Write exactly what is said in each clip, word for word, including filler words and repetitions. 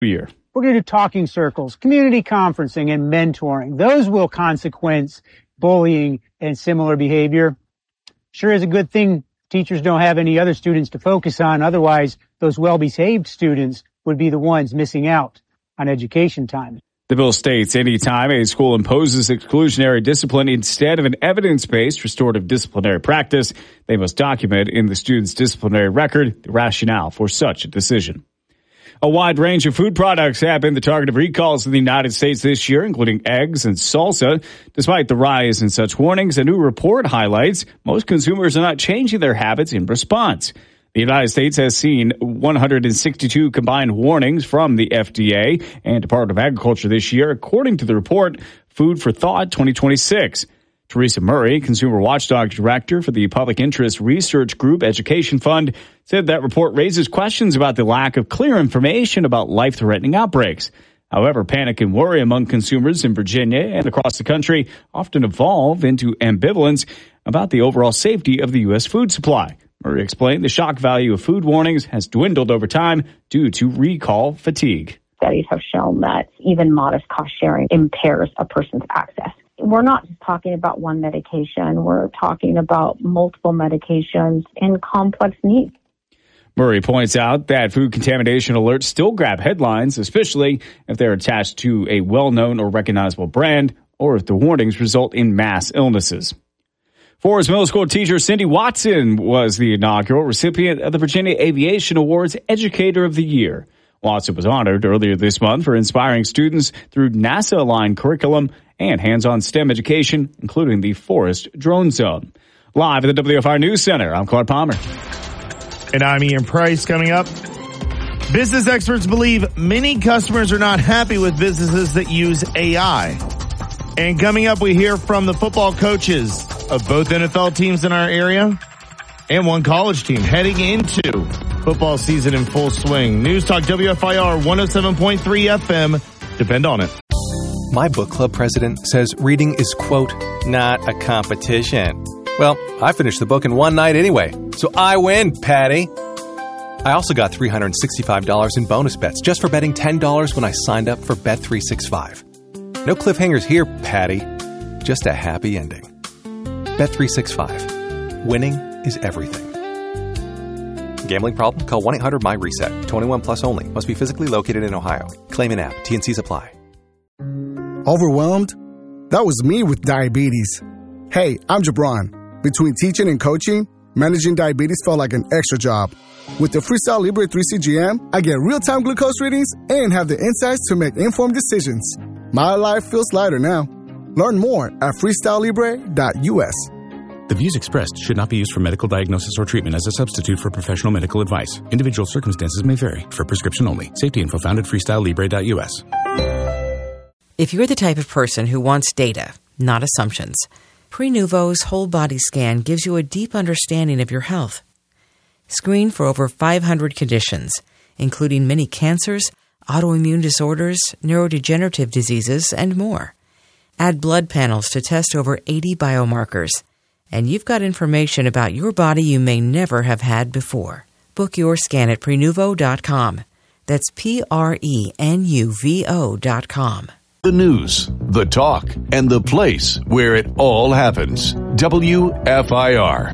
year. We're going to do talking circles, community conferencing, and mentoring. Those will consequence bullying and similar behavior. Sure is a good thing teachers don't have any other students to focus on. Otherwise, those well-behaved students would be the ones missing out on education time. The bill states anytime a school imposes exclusionary discipline instead of an evidence-based restorative disciplinary practice, they must document in the student's disciplinary record the rationale for such a decision. A wide range of food products have been the target of recalls in the United States this year, including eggs and salsa. Despite the rise in such warnings, a new report highlights most consumers are not changing their habits in response. The United States has seen one hundred sixty-two combined warnings from the F D A and Department of Agriculture this year, according to the report Food for Thought twenty twenty-six. Teresa Murray, Consumer Watchdog Director for the Public Interest Research Group Education Fund, said that report raises questions about the lack of clear information about life-threatening outbreaks. However, panic and worry among consumers in Virginia and across the country often evolve into ambivalence about the overall safety of the U S food supply. Murray explained the shock value of food warnings has dwindled over time due to recall fatigue. Studies have shown that even modest cost sharing impairs a person's access. We're not just talking about one medication. We're talking about multiple medications and complex needs. Murray points out that food contamination alerts still grab headlines, especially if they're attached to a well-known or recognizable brand or if the warnings result in mass illnesses. Forest Middle School teacher Cindy Watson was the inaugural recipient of the Virginia Aviation Awards Educator of the Year. Watson was honored earlier this month for inspiring students through NASA-aligned curriculum and hands-on STEM education, including the Forest Drone Zone. Live at the W F R News Center, I'm Clark Palmer. And I'm Ian Price. Coming up, business experts believe many customers are not happy with businesses that use A I. And coming up, we hear from the football coaches of both N F L teams in our area and one college team heading into football season in full swing. News Talk W F I R one oh seven point three F M. Depend on it. My book club president says reading is, quote, not a competition. Well, I finished the book in one night anyway, so I win, Patty. I also got three hundred sixty-five dollars in bonus bets just for betting ten dollars when I signed up for Bet three sixty-five. No cliffhangers here, Patty. Just a happy ending. Bet three sixty-five. Winning is everything. Gambling problem? Call one eight hundred M Y reset. twenty-one plus only. Must be physically located in Ohio. Claim an app. T N Cs apply. Overwhelmed? That was me with diabetes. Hey, I'm Jabron. Between teaching and coaching, managing diabetes felt like an extra job. With the Freestyle Libre three C G M, I get real-time glucose readings and have the insights to make informed decisions. My life feels lighter now. Learn more at freestyle libre dot U S. The views expressed should not be used for medical diagnosis or treatment as a substitute for professional medical advice. Individual circumstances may vary. For prescription only. Safety info found at freestyle libre dot U S. If you're the type of person who wants data, not assumptions, Prenuvo's whole body scan gives you a deep understanding of your health. Screen for over five hundred conditions, including many cancers, autoimmune disorders, neurodegenerative diseases, and more. Add blood panels to test over eighty biomarkers. And you've got information about your body you may never have had before. Book your scan at Prenuvo dot com. That's P R E N U V O dot com. The news, the talk, and the place where it all happens. W F I R.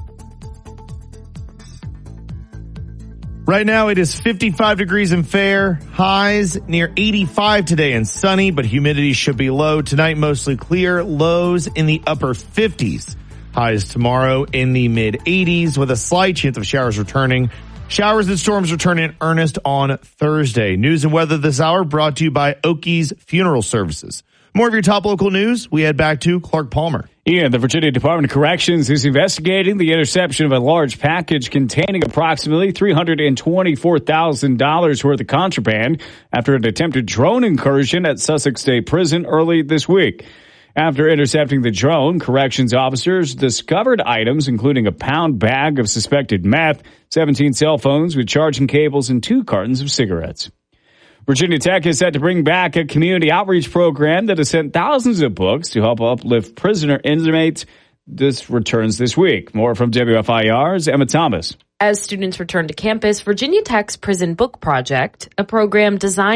Right now it is fifty-five degrees and fair. Highs near eighty-five today and sunny, but humidity should be low. Tonight mostly clear. Lows in the upper fifties. Highs tomorrow in the mid eighties with a slight chance of showers returning. Showers and storms return in earnest on Thursday. News and weather this hour brought to you by Okies Funeral Services. More of your top local news. We head back to Clark Palmer. Yeah, the Virginia Department of Corrections is investigating the interception of a large package containing approximately three hundred twenty-four thousand dollars worth of contraband after an attempted drone incursion at Sussex State Prison early this week. After intercepting the drone, corrections officers discovered items including a pound bag of suspected meth, seventeen cell phones with charging cables, and two cartons of cigarettes. Virginia Tech is set to bring back a community outreach program that has sent thousands of books to help uplift prisoner inmates. This returns this week. More from W F I R's Emma Thomas. As students return to campus, Virginia Tech's Prison Book Project, a program designed